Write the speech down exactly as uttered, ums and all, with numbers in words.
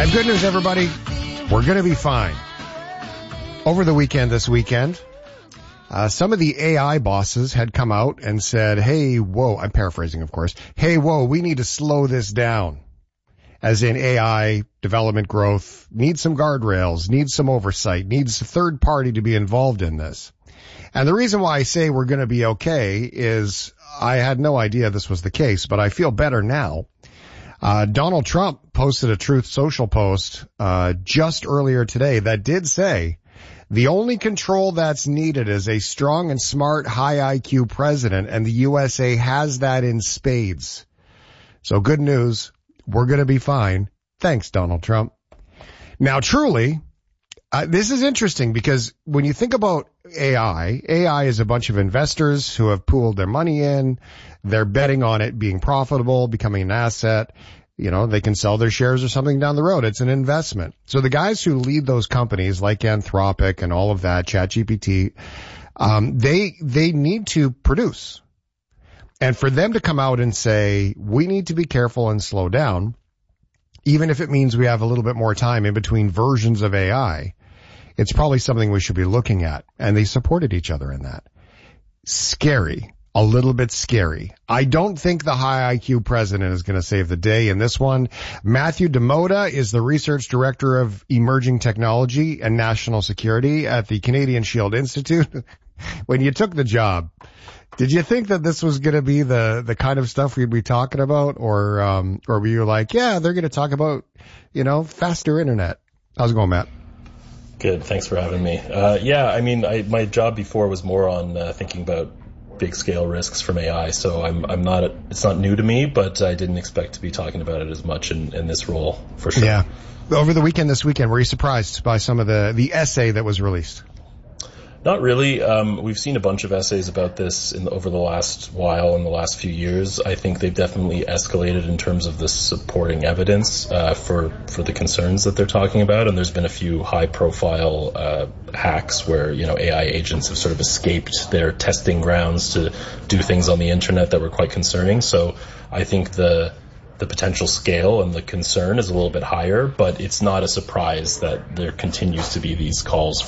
I have good news, everybody. We're going to be fine. Over the weekend, this weekend, uh, some of the A I bosses had come out and said, hey, whoa, I'm paraphrasing, of course. Hey, whoa, we need to slow this down. As in A I development growth needs some guardrails, needs some oversight, needs a third party to be involved in this. And the reason why I say we're going to be okay is I had no idea this was the case, but I feel better now. Uh, Donald Trump posted a Truth Social post, uh, just earlier today that did say the only control that's needed is a strong and smart, high I Q president, and the U S A has that in spades. So good news. We're going to be fine. Thanks, Donald Trump. Now, truly, uh, this is interesting because when you think about A I, A I is a bunch of investors who have pooled their money in. They're betting on it being profitable, becoming an asset. You know, they can sell their shares or something down the road. It's an investment. So the guys who lead those companies like Anthropic and all of that, ChatGPT, um, they, they need to produce. And for them to come out and say, we need to be careful and slow down, even if it means we have a little bit more time in between versions of A I, it's probably something we should be looking at. And they supported each other in that. Scary. A little bit scary. I don't think the high I Q president is going to save the day in this one. Matthew Demoda is the research director of emerging technology and national security at the Canadian Shield Institute. When you took the job, did you think that this was going to be the, the kind of stuff we'd be talking about? Or, um, or were you like, yeah, they're going to talk about, you know, faster internet? How's it going, Matt? Good. Thanks for having me. Uh, yeah, I mean, I, my job before was more on uh, thinking about big scale risks from A I. So I'm, I'm not, it's not new to me, but I didn't expect to be talking about it as much in, in this role for sure. Yeah. Over the weekend, this weekend, were you surprised by some of the, the essay that was released? Not really. Um, we've seen a bunch of essays about this in the, over the last while, in the last few years. I think they've definitely escalated in terms of the supporting evidence uh, for for the concerns that they're talking about. And there's been a few high-profile uh, hacks where, you know, A I agents have sort of escaped their testing grounds to do things on the internet that were quite concerning. So I think the the potential scale and the concern is a little bit higher, but it's not a surprise that there continues to be these calls